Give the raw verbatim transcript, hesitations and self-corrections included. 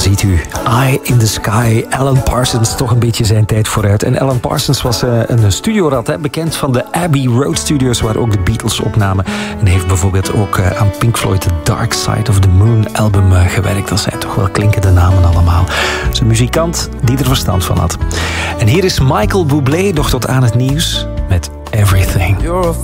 ziet u. Eye in the Sky. Alan Parsons, toch een beetje zijn tijd vooruit. En Alan Parsons was uh, een studiorat, hè, bekend van de Abbey Road Studios, waar ook de Beatles opnamen. En heeft bijvoorbeeld ook uh, aan Pink Floyd The Dark Side of the Moon album uh, gewerkt. Dat zijn toch wel klinkende namen allemaal. Dat is een muzikant die er verstand van had. En hier is Michael Bublé, nog tot aan het nieuws, met Everything.